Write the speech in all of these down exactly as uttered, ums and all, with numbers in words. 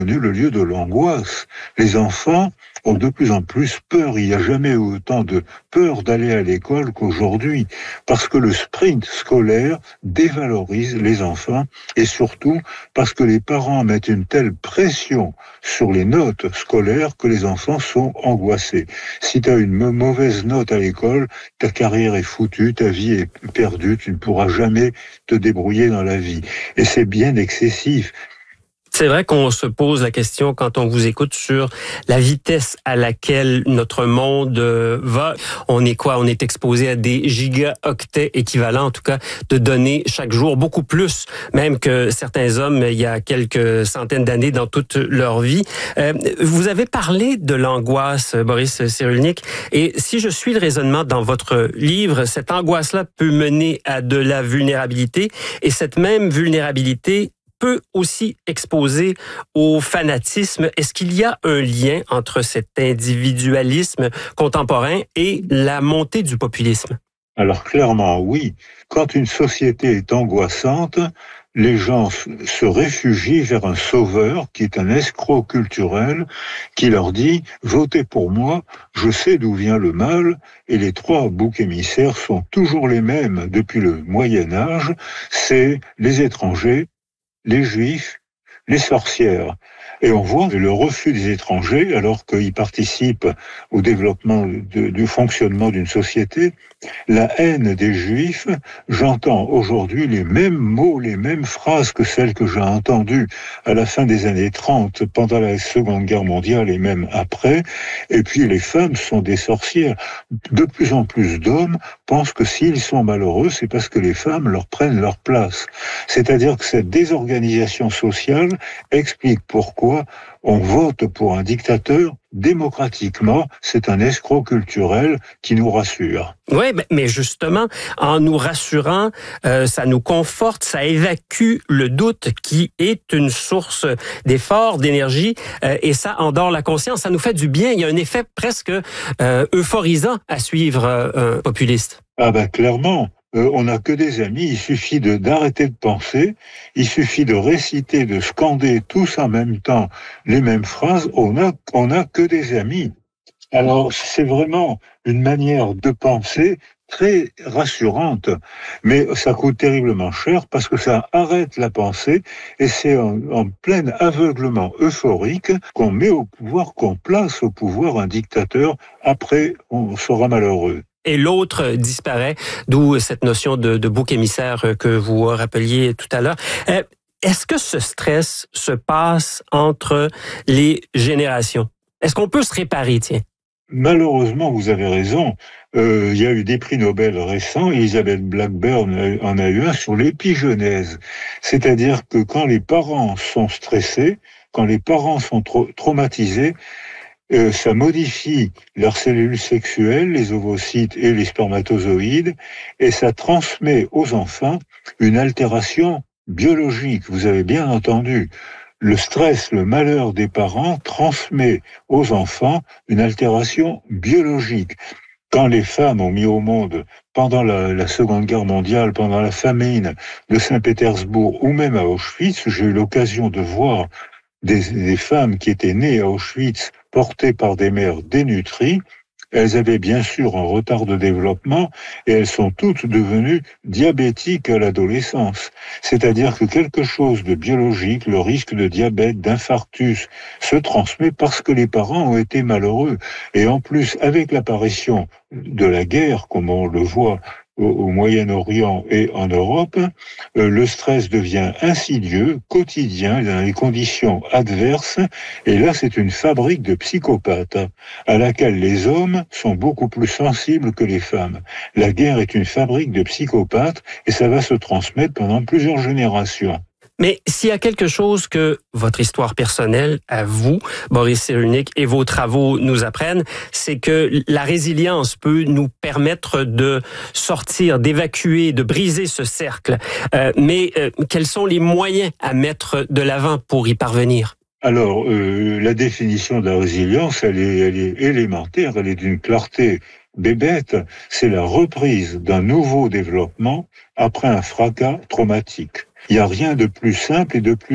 le lieu de l'angoisse. Les enfants ont de plus en plus peur. Il n'y a jamais eu autant de peur d'aller à l'école qu'aujourd'hui, parce que le sprint scolaire dévalorise les enfants, et surtout parce que les parents mettent une telle pression sur les notes scolaires que les enfants sont angoissés. Si tu as une mauvaise note à l'école, ta carrière est foutue, ta vie est perdue, tu ne pourras jamais te débrouiller dans la vie. Et c'est bien excessif. C'est vrai qu'on se pose la question quand on vous écoute sur la vitesse à laquelle notre monde va. On est quoi? On est exposé à des gigaoctets équivalents, en tout cas, de données chaque jour, beaucoup plus même que certains hommes il y a quelques centaines d'années dans toute leur vie. Euh, vous avez parlé de l'angoisse, Boris Cyrulnik, et si je suis le raisonnement dans votre livre, cette angoisse-là peut mener à de la vulnérabilité, et cette même vulnérabilité peut aussi exposer au fanatisme. Est-ce qu'il y a un lien entre cet individualisme contemporain et la montée du populisme? Alors clairement, oui. Quand une société est angoissante, les gens se réfugient vers un sauveur qui est un escroc culturel qui leur dit « Votez pour moi, je sais d'où vient le mal » et les trois boucs émissaires sont toujours les mêmes depuis le Moyen-Âge, c'est les étrangers, les juifs, les sorcières. Et on voit le refus des étrangers, alors qu'ils participent au développement de, du fonctionnement d'une société, la haine des juifs, j'entends aujourd'hui les mêmes mots, les mêmes phrases que celles que j'ai entendues à la fin des années trente, pendant la Seconde Guerre mondiale et même après. Et puis les femmes sont des sorcières. De plus en plus d'hommes pensent que s'ils sont malheureux, c'est parce que les femmes leur prennent leur place. C'est-à-dire que cette désorganisation sociale explique pourquoi on vote pour un dictateur démocratiquement. C'est un escroc culturel qui nous rassure. Oui, mais justement, en nous rassurant, euh, ça nous conforte, ça évacue le doute qui est une source d'effort, d'énergie, euh, et ça endort la conscience. Ça nous fait du bien. Il y a un effet presque euh, euphorisant à suivre euh, un populiste. Ah ben clairement. Euh, on n'a que des amis, il suffit de, d'arrêter de penser, il suffit de réciter, de scander tous en même temps les mêmes phrases, on a, on a que des amis. Alors, c'est vraiment une manière de penser très rassurante, mais ça coûte terriblement cher parce que ça arrête la pensée et c'est en, en plein aveuglement euphorique qu'on met au pouvoir, qu'on place au pouvoir un dictateur. Après, on sera malheureux. Et l'autre disparaît, d'où cette notion de, de bouc émissaire que vous rappeliez tout à l'heure. Euh, est-ce que ce stress se passe entre les générations? Est-ce qu'on peut se réparer, tiens? Malheureusement, vous avez raison. Euh, il y a eu des prix Nobel récents. Elizabeth Blackburn en a eu un sur l'épigenèse. C'est-à-dire que quand les parents sont stressés, quand les parents sont tra- traumatisés, Euh, ça modifie leurs cellules sexuelles, les ovocytes et les spermatozoïdes, et ça transmet aux enfants une altération biologique. Vous avez bien entendu. Le stress, le malheur des parents transmet aux enfants une altération biologique. Quand les femmes ont mis au monde, pendant la, la Seconde Guerre mondiale, pendant la famine de Saint-Pétersbourg ou même à Auschwitz, j'ai eu l'occasion de voir des, des femmes qui étaient nées à Auschwitz portées par des mères dénutries. Elles avaient bien sûr un retard de développement et elles sont toutes devenues diabétiques à l'adolescence. C'est-à-dire que quelque chose de biologique, le risque de diabète, d'infarctus, se transmet parce que les parents ont été malheureux. Et en plus, avec l'apparition de la guerre, comme on le voit au Moyen-Orient et en Europe, le stress devient insidieux, quotidien, dans des conditions adverses, et là c'est une fabrique de psychopathes à laquelle les hommes sont beaucoup plus sensibles que les femmes. La guerre est une fabrique de psychopathes et ça va se transmettre pendant plusieurs générations. Mais s'il y a quelque chose que votre histoire personnelle, à vous, Boris Cyrulnik, et vos travaux nous apprennent, c'est que la résilience peut nous permettre de sortir, d'évacuer, de briser ce cercle. Euh, mais euh, quels sont les moyens à mettre de l'avant pour y parvenir? Alors, euh, la définition de la résilience, elle est, elle est élémentaire, elle est d'une clarté bébête. C'est la reprise d'un nouveau développement après un fracas traumatique. Il n'y a rien de plus simple et de plus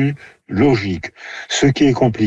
logique. Ce qui est compliqué,